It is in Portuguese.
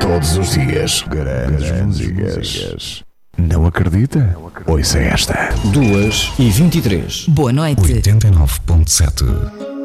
Todos os dias, grandes músicas. Não acredita? Ouça esta. 2h23. Boa noite. 89.7.